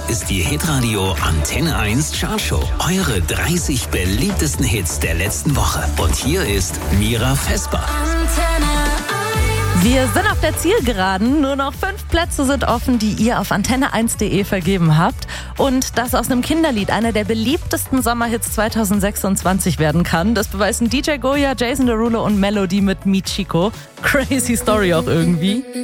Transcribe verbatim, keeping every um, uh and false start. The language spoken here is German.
ist die Hitradio Antenne eins Chartshow. Eure dreißig beliebtesten Hits der letzten Woche. Und hier ist Mira Vesper. Wir sind auf der Zielgeraden. Nur noch fünf Plätze sind offen, die ihr auf antenne eins punkt de vergeben habt. Und das aus einem Kinderlied einer der beliebtesten Sommerhits zweitausendsechsundzwanzig werden kann. Das beweisen D J Goya, Jason Derulo und Melody mit Michiko. Crazy Story auch irgendwie.